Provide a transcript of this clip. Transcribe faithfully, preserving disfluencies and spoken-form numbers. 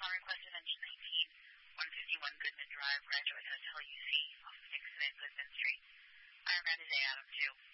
upon request of engine nineteen, one fifty-one Goodman Drive, Graduate Hotel U C, off of Dixon and Goodman Street. Ironman is A Adam two.